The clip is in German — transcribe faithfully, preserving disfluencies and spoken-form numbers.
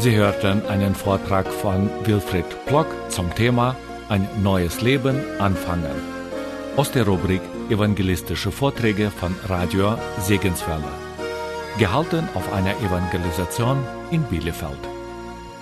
Sie hörten einen Vortrag von Wilfried Plock zum Thema Ein neues Leben anfangen aus der Rubrik Evangelistische Vorträge von Radio Segenswelle, gehalten auf einer Evangelisation in Bielefeld.